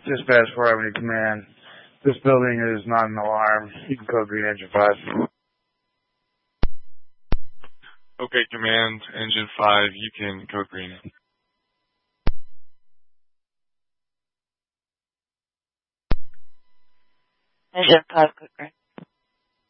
Dispatch 4 Command. This building is not an alarm. You can code green engine 5. Okay, Command, Engine 5, you can code green. Engine 5, code green.